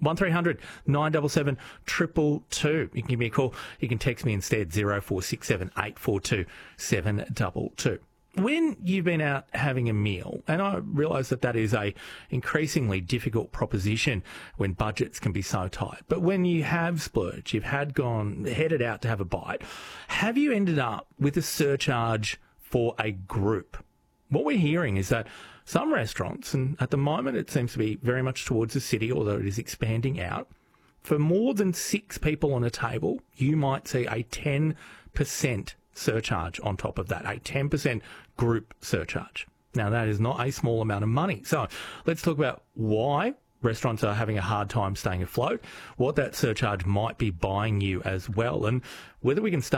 1300 977 222. You can give me a call. You can text me instead, 0467 842 722. When you've been out having a meal, and I realise that is a increasingly difficult proposition when budgets can be so tight, but when you have splurged, you've headed out to have a bite, have you ended up with a surcharge for a group? What we're hearing is that some restaurants, and at the moment it seems to be very much towards the city, although it is expanding out, for more than 6 people on a table, you might see a 10% surcharge on top of that, a 10% group surcharge. Now, that is not a small amount of money. So let's talk about why restaurants are having a hard time staying afloat, what that surcharge might be buying you as well, and whether we can start